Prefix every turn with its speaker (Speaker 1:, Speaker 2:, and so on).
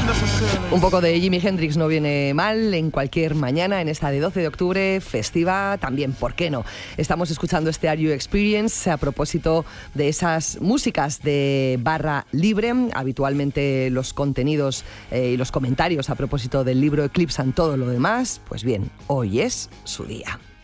Speaker 1: Un poco de Jimi Hendrix no viene mal en cualquier mañana, en esta de 12 de octubre, festiva también, ¿por qué no? Estamos escuchando este Are You Experience a propósito de esas músicas de barra libre. Habitualmente los contenidos y los comentarios a propósito del libro eclipsan todo lo demás. Pues bien, hoy es su día.